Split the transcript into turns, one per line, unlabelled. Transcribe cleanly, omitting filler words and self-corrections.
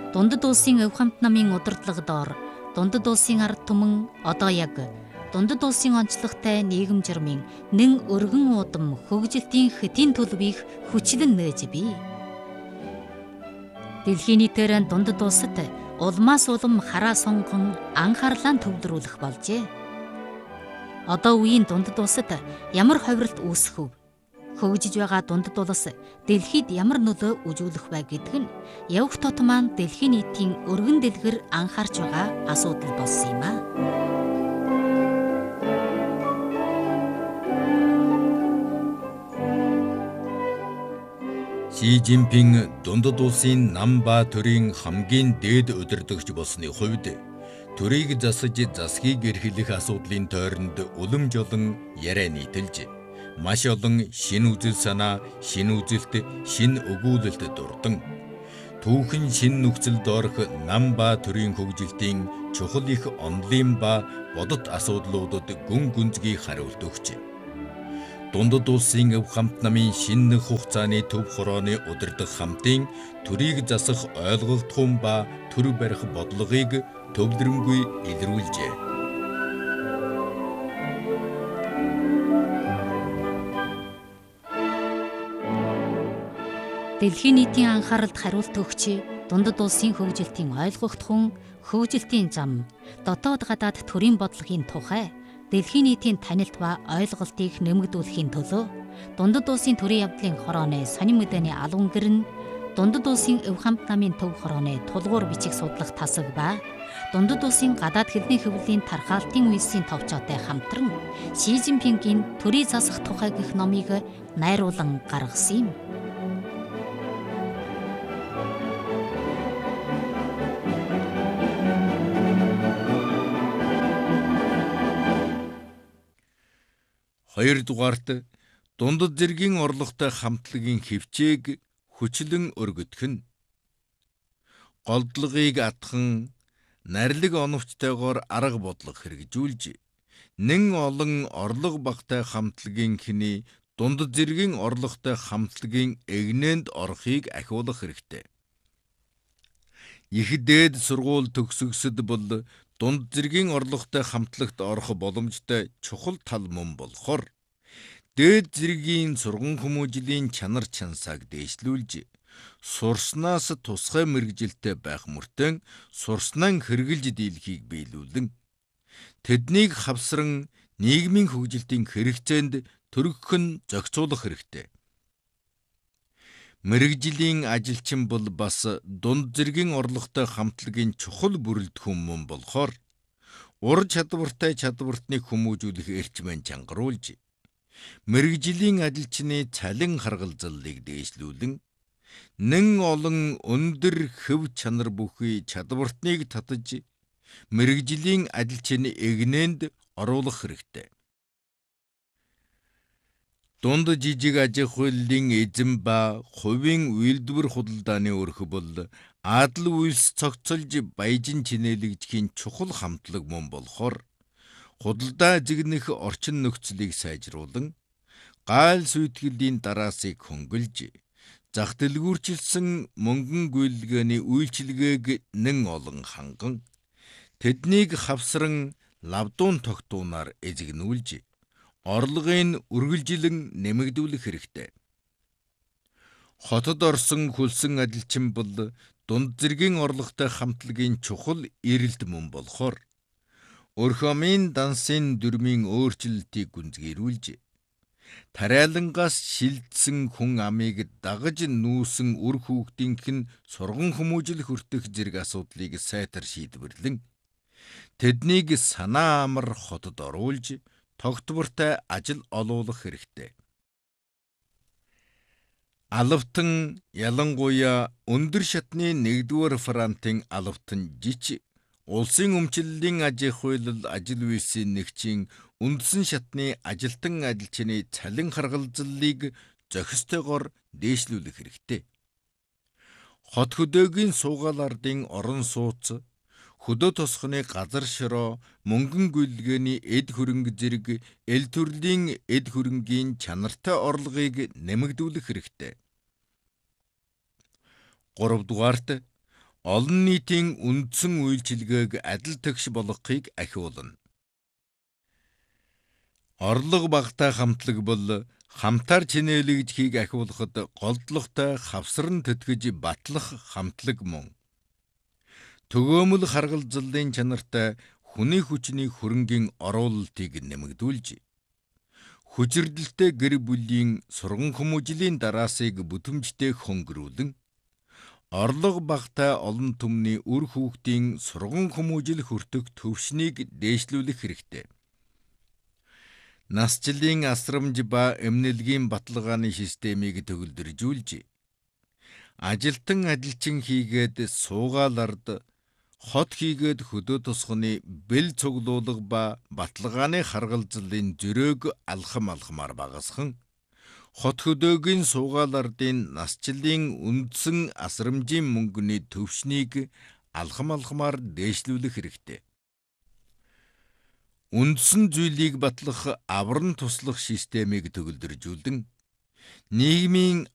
Дундад улсын өв хамт намын удирдлага доор дундад улсын ард түмэн одоо яг дундад улсын онцлогтой нийгэм журмын нэн өргөн удам хөгжилтийн хөтийн төлөвийг хүчлэн нээж бий. Дэлхийн нийтээр дундад улсад улмаас улам хараа сунган анхаарлаа төвлөрүүлэх болжээ. Одоо үеийн дундад улсад ямар ховиролт үүсэх вэ? Хөгжиж байгаа дундад улс дэлхийд ямар нөлөө үзүүлэх вэ гэдг нь явх тот маань дэлхийн нийтийн өргөн дэлгэр анхаарч байгаа асуудал болсон юм а.
Ши Жинпинг дундад улсын нам ба төрийн хамгийн дээд удирдагч болсны хувьд төрийг засаж засгийг эрхлэх асуудлын тойронд улам жолон яриа нийтэлж маш олон шин үзэл санаа, шин үзэлт, шин өгүүлэлт дурдан түүхэн шин нөхцөлд орох нам ба төрийн хөгжилтийн чухал их онолын ба бодит асуудлуудад гүн гүнзгий хариулт өгч дундад улсын өв хамт намын шинэ хугацааны төв хорооны удирдах хамтын төрийг засах ойлголтхон ба төр барих бодлогыг төвлөрөнгүй илрүүлжээ.
Дэлхийн нийтийн анхааралд хариулт өгч дундад улсын хөгжилтийн ойлгогдхон хөгжилтийн зам дотоод гадаад төрийн бодлогын тухай дэлхийн нийтийн танилт ба ойлголтыг нэмэгдүүлэхийн төлөө дундад улсын төрийн явдлын хорооны сонин мэдээний албан гэр нь дундад улсын өв хамт намын төв хорооны тулгуур бичих судлах тасаг ба дундад улсын гадаад хэлний хөвлийн тархаалтын үйлсийн товчоотой хамтран Ши Жинпингийн төрийг засах тухай гэх номыг найруулан гаргасан юм.
Хоёрдугаарт дундад зэргийн орлоготой хамтлагийн хөвчээг хүчлэн өргөдөх нь голдлогыг атхан нарилэг оновчтойгоор арга бодлого хэрэгжүүлж нэн олон орлого багтай хамтлагийн хэний дундад зэргийн орлоготой хамтлагийн эгнээнд орохыг ахиулах хэрэгтэй. Их дээд сургууль төгсгөсөд бол дунд зэргийн орлоготой хамтлагт орох боломжтой чухал тал мөн болохоор дээд зэргийн сурган хүмүүжлийн чанар чансааг дээшлүүлж сурснаас тусгай мэргэжилтэй байх мөртөө сурснаа хэрэгжилж дийлхийг биелүүлэн тэднийг хавсран нийгмийн хөгжилтийн хэрэгцээнд төрөгөх нь зохицуулах хэрэгтэй. Мэргэжлийн ажилчин бол бас дунд зэргийн орлоготой хамтлагийн чухал бүрэлдэхүүн мөн болохоор ур чадвартай чадвартныг хүмүүжүүлэх эрчмэн чангаруулж мэргэжлийн ажилчны цалин харгалзаллыг дээшлүүлэн нэн олон өндөр хөв чанар бүхий чадвартныг татаж мэргэжлийн ажилчны эгнээнд оруулах хэрэгтэй. Дунд жижиг аж ахуйлын эзэм ба хувийн үйлдвэр худалдааны өрх бол адал үйлс цогцолж баяжин чинээлэгдэхийн чухал хамтлаг мөн болохоор худалдаа зэгнэх орчин нөхцөлийг сайжруулан гайл сүйтгэлийн дараасыг хөнгөлж зах дэлгүүрчилсэн мөнгөн гүйлгээний үйлчилгээг нэн олон ханган тэднийг хавсран лавдуун тогтуунаар эзэгнүүлж орлогын үргэлжилэн нэмэгдүүлэх хэрэгтэй. Хотод орсон хөлсөн ажилчин бол дунд зэргийн орлоготой хамтлагийн чухал эрэлт мөн болохоор орхиомын дансын дүрмийн өөрчлөлтийг гүнзгийрүүлж тариалангаас шилжсэн хүн амыг дагаж нүүсэн үр хүүхдийнх нь сурган хүмүүжил хүртэх зэрэг асуудлыг сайтар шийдвэрлэн тэднийг санаа амар хотод оруулж тогтвортой ажил олуулах хэрэгтэй. Алавтан ялангуяа өндөр шатны 1-р фронтын алавтан жич улсын өмчлөлийн аж ахуйлал ажил үйлсийн нэгжийн үндсэн шатны ажилтан ажилчны цалин харгалзаллыг зохистойгоор дээшлүүлэх хэрэгтэй. Хот хөдөөгийн суугаал ардын орон сууц хөдөө тосхны газар шороо мөнгөн гүйлгээний эд хөрөнгө зэрэг эл төрлийн эд хөрөнгийн чанартай орлогыг нэмэгдүүлэх хэрэгтэй. 3 дугаарт олон нийтийн үндсэн үйлчилгээг адил тэгш болгохыг ахиулна. Орлого багатай хамтлаг бол хамтаар чинээлэгдэхийг ахиулахад голдлоготой хавсран тэтгэж батлах хамтлаг мөн. Төгөөмөл харгалзлын чанартай хүний хүчний хөрөнгийн оруулалтыг нэмэгдүүлж, хүчирдэлтэй гэр бүлийн сурган хүмүүжлийн дараасыг бүтэмжтэй хөнгөрүүлэн, орлого багатай олон түмний үр хүүхдийн сурган хүмүүжил хүртэх төвшнийг дээшлүүлэх хэрэгтэй. Насжилын асрамж ба эмнэлгийн баталгааны системийг төгөлдржүүлж, ажилтан ажилчин хийгээд суугаалард, хот хийгээд хөдөө тосгоны бэл цуглуулга ба баталгааны харгалзлын зөрөөг алхамаар багасхан, хот хөдөөгийн суугаалардын насжилын үндсэн асрамжийн мөнгөний төвшнийг алхамаар дээшлүүлэх хэрэгтэй. Үндсэн зүйлийг батлах авран туслах системийг төгөлдржүүлэн, нийгмийн